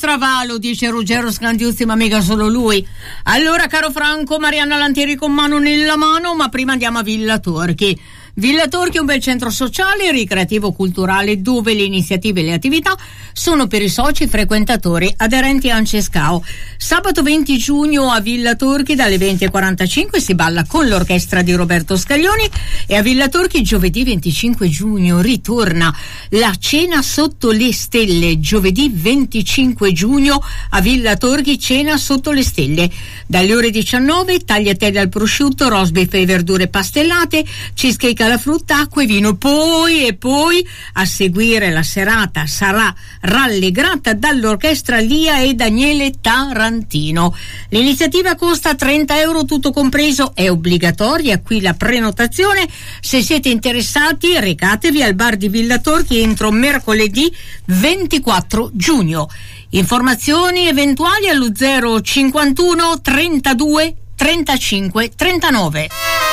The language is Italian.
Stravalo, dice Ruggero Scandiuzzi, ma mica solo lui. Allora, caro Franco, Marianna Lantieri con mano nella mano, ma prima andiamo a Villa Torchi. Villa Torchi è un bel centro sociale, ricreativo, culturale, dove le iniziative e le attività sono per i soci frequentatori aderenti a Ancescao. Sabato 20 giugno a Villa Torchi dalle 20:45 si balla con l'orchestra di Roberto Scaglioni, e a Villa Torchi giovedì 25 giugno ritorna la cena sotto le stelle. Giovedì 25 giugno a Villa Torchi, cena sotto le stelle. Dalle ore 19 tagliatelle al prosciutto, roast beef e verdure pastellate, cheesecake alla frutta, acqua e vino. Poi a seguire la serata sarà rallegrata dall'orchestra Lia e Daniele Tarantino. L'iniziativa costa 30 euro tutto compreso, è obbligatoria qui la prenotazione. Se siete interessati recatevi al bar di Villa Torchi entro mercoledì 24 giugno. Informazioni eventuali allo 051 32 35 39.